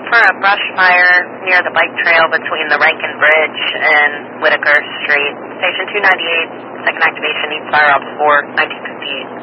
for a brush fire near the bike trail between the Rankin Bridge and Whitaker Street. Station 298, second activation, needs fire ops 4, 1958.